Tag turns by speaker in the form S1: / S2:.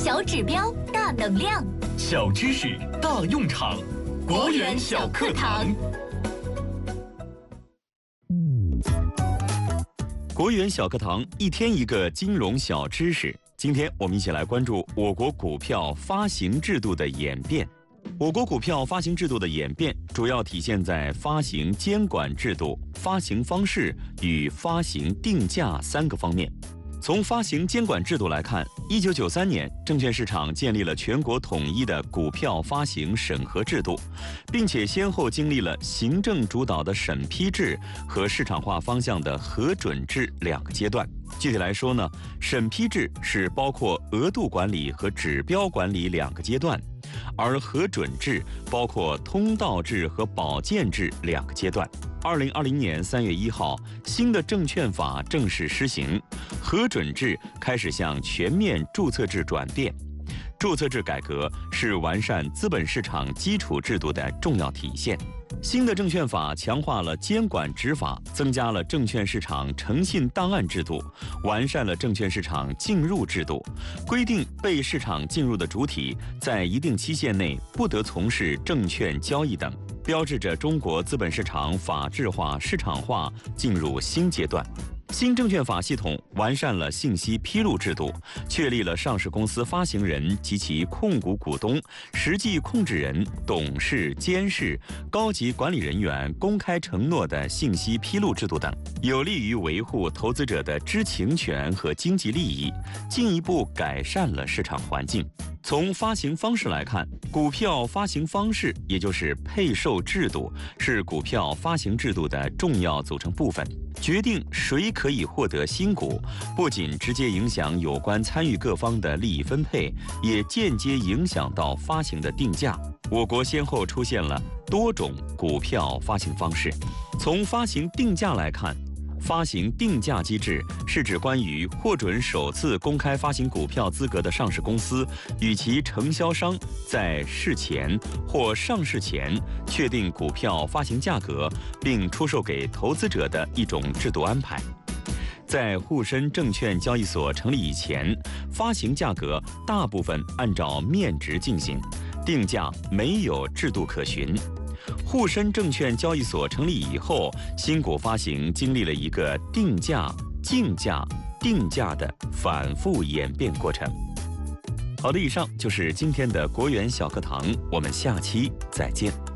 S1: 小指标大能量，
S2: 小知识大用场，国元小课堂。国元小课堂，一天一个金融小知识。今天我们一起来关注我国股票发行制度的演变。我国股票发行制度的演变主要体现在发行监管制度、发行方式与发行定价三个方面。从发行监管制度来看，1993年，证券市场建立了全国统一的股票发行审核制度，并且先后经历了行政主导的审批制和市场化方向的核准制两个阶段。具体来说呢，审批制是包括额度管理和指标管理两个阶段，而核准制包括通道制和保荐制两个阶段。2020年3月1号，新的证券法正式施行，核准制开始向全面注册制转变。注册制改革是完善资本市场基础制度的重要体现。新的证券法强化了监管执法，增加了证券市场诚信档案制度，完善了证券市场进入制度，规定被市场进入的主体在一定期限内不得从事证券交易等，标志着中国资本市场法治化、市场化进入新阶段。新证券法系统完善了信息披露制度，确立了上市公司发行人及其控股股东、实际控制人、董事、监事、高级管理人员公开承诺的信息披露制度等，有利于维护投资者的知情权和经济利益，进一步改善了市场环境。从发行方式来看，股票发行方式，也就是配售制度，是股票发行制度的重要组成部分。决定谁可以获得新股，不仅直接影响有关参与各方的利益分配，也间接影响到发行的定价。我国先后出现了多种股票发行方式。从发行定价来看，发行定价机制是指关于获准首次公开发行股票资格的上市公司与其承销商在事前或上市前确定股票发行价格，并出售给投资者的一种制度安排。在沪深证券交易所成立以前，发行价格大部分按照面值进行，定价没有制度可循。沪深证券交易所成立以后，新股发行经历了一个定价、竞价、定价的反复演变过程。好的，以上就是今天的国元小课堂，我们下期再见。